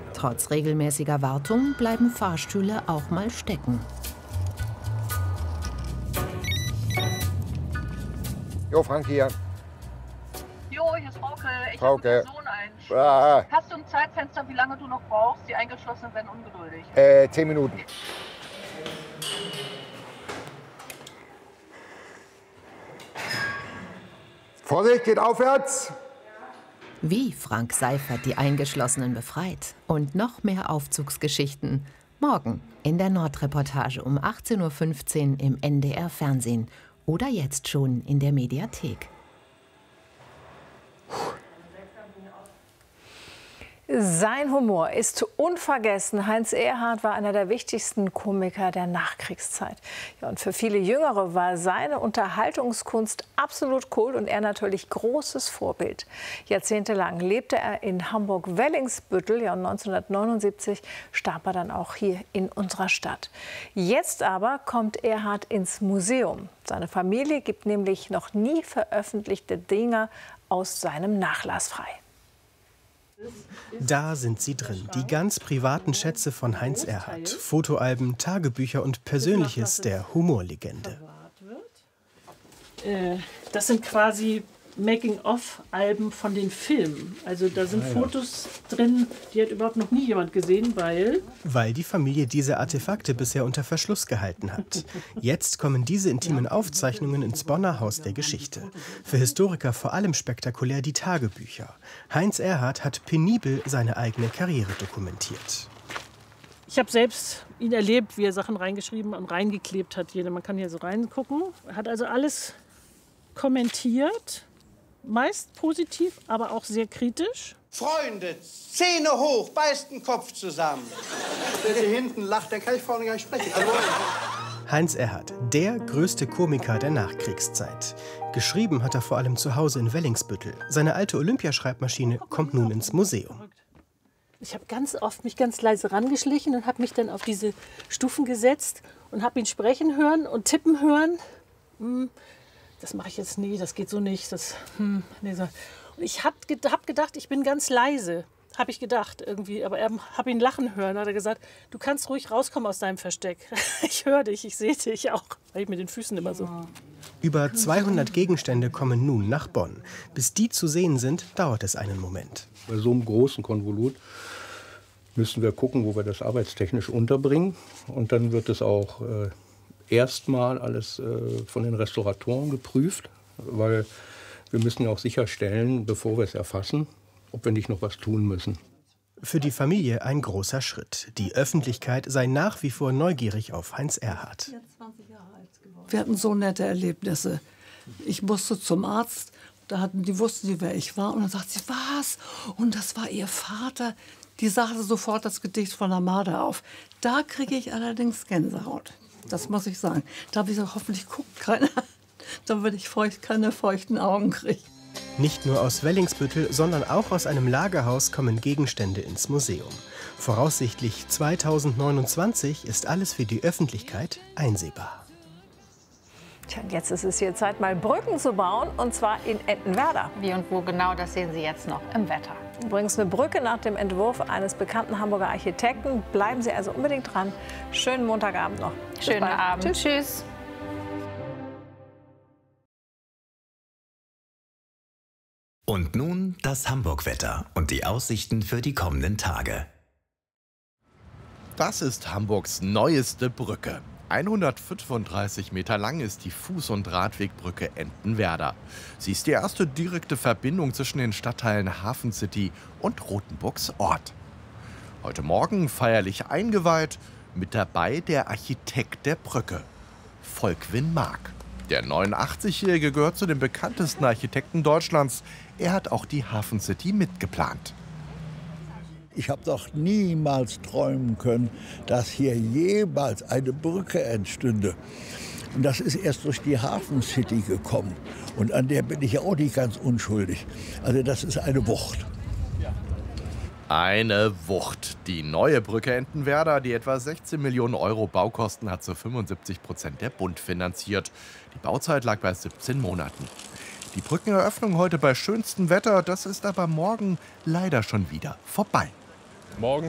Trotz regelmäßiger Wartung bleiben Fahrstühle auch mal stecken. Jo, Frank hier. Jo, hier ist Frauke. Ich Frauke. habe Sohn ein. Hast du ein Zeitfenster, wie lange du noch brauchst? Die Eingeschlossenen werden ungeduldig. 10 Minuten. Vorsicht, geht aufwärts! Wie Frank Seifert die Eingeschlossenen befreit und noch mehr Aufzugsgeschichten. Morgen in der Nordreportage um 18:15 Uhr im NDR Fernsehen oder jetzt schon in der Mediathek. Sein Humor ist unvergessen. Heinz Erhardt war einer der wichtigsten Komiker der Nachkriegszeit. Ja, und für viele Jüngere war seine Unterhaltungskunst absolut cool und er natürlich großes Vorbild. Jahrzehntelang lebte er in Hamburg-Wellingsbüttel. Ja, und 1979 starb er dann auch hier in unserer Stadt. Jetzt aber kommt Erhardt ins Museum. Seine Familie gibt nämlich noch nie veröffentlichte Dinge aus seinem Nachlass frei. Da sind sie drin, die ganz privaten Schätze von Heinz Erhardt. Fotoalben, Tagebücher und Persönliches der Humorlegende. Das sind quasi Making-of-Alben von den Filmen. Also da sind Fotos drin, die hat überhaupt noch nie jemand gesehen, weil die Familie diese Artefakte bisher unter Verschluss gehalten hat. Jetzt kommen diese intimen Aufzeichnungen ins Bonner Haus der Geschichte. Für Historiker vor allem spektakulär die Tagebücher. Heinz Erhardt hat penibel seine eigene Karriere dokumentiert. Ich habe selbst ihn erlebt, wie er Sachen reingeschrieben und reingeklebt hat. Man kann hier so reingucken. Er hat also alles kommentiert. Meist positiv, aber auch sehr kritisch. Freunde, Zähne hoch, beißt den Kopf zusammen. Der hier hinten lacht, der kann ich vorne gar nicht sprechen. Heinz Erhardt, der größte Komiker der Nachkriegszeit. Geschrieben hat er vor allem zu Hause in Wellingsbüttel. Seine alte Olympiaschreibmaschine kommt nun ins Museum. Ich habe ganz oft mich ganz leise rangeschlichen und habe mich dann auf diese Stufen gesetzt und habe ihn sprechen hören und tippen hören. Das mache ich jetzt nie, das geht so nicht. Nee, so. Und ich habe gedacht, ich bin ganz leise. Habe ich gedacht irgendwie. Aber habe ihn lachen hören. Hat er gesagt, du kannst ruhig rauskommen aus deinem Versteck. Ich höre dich, ich sehe dich auch. Weil ich mit den Füßen immer so. Über 200 Gegenstände kommen nun nach Bonn. Bis die zu sehen sind, dauert es einen Moment. Bei so einem großen Konvolut müssen wir gucken, wo wir das arbeitstechnisch unterbringen. Und dann wird es auch erstmal alles von den Restauratoren geprüft, weil wir müssen ja auch sicherstellen, bevor wir es erfassen, ob wir nicht noch was tun müssen. Für die Familie ein großer Schritt. Die Öffentlichkeit sei nach wie vor neugierig auf Heinz Erhardt. Wir hatten so nette Erlebnisse. Ich musste zum Arzt, wussten sie, wer ich war. Und dann sagt sie, was? Und das war ihr Vater. Die sagte sofort das Gedicht von der Marder auf. Da kriege ich allerdings Gänsehaut. Das muss ich sagen. Da habe ich gesagt, hoffentlich guckt keiner, damit ich keine feuchten Augen kriege. Nicht nur aus Wellingsbüttel, sondern auch aus einem Lagerhaus kommen Gegenstände ins Museum. Voraussichtlich 2029 ist alles für die Öffentlichkeit einsehbar. Tja, jetzt ist es hier Zeit, mal Brücken zu bauen, und zwar in Ettenwerda. Wie und wo genau, das sehen Sie jetzt noch im Wetter. Übrigens eine Brücke nach dem Entwurf eines bekannten Hamburger Architekten. Bleiben Sie also unbedingt dran. Schönen Montagabend noch. Schönen Abend. Tschüss. Und nun das Hamburg-Wetter und die Aussichten für die kommenden Tage. Das ist Hamburgs neueste Brücke. 135 Meter lang ist die Fuß- und Radwegbrücke Entenwerda. Sie ist die erste direkte Verbindung zwischen den Stadtteilen Hafen City und Rothenburgs Ort. Heute Morgen feierlich eingeweiht, mit dabei der Architekt der Brücke, Volkwin Mark. Der 89-Jährige gehört zu den bekanntesten Architekten Deutschlands. Er hat auch die Hafen City mitgeplant. Ich habe doch niemals träumen können, dass hier jemals eine Brücke entstünde. Und das ist erst durch die Hafen City gekommen. Und an der bin ich auch nicht ganz unschuldig. Also das ist eine Wucht. Eine Wucht. Die neue Brücke Entenwerda, die etwa 16 Millionen Euro Baukosten hat, zu 75% der Bund finanziert. Die Bauzeit lag bei 17 Monaten. Die Brückeneröffnung heute bei schönstem Wetter, das ist aber morgen leider schon wieder vorbei. Morgen